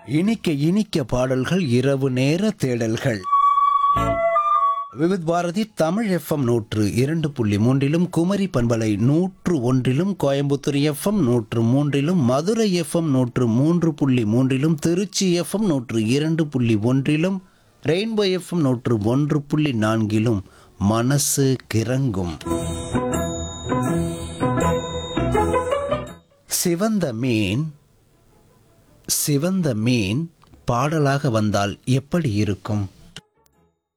இனிக்க இனிக்க பாடல்கள், இரவு நேர தேடல்கள். விவித் பாரதி தமிழ் எஃப்எம் 102.3, குமரி பண்பலை 101, Coimbatore FM 103, Madurai FM 103.3, Trichy FM 102.1, rainbow FM 101.4 மனசு கிறங்கும். சிவந்த மீன் பாடலாக வந்தால் எப்படி இருக்கும்?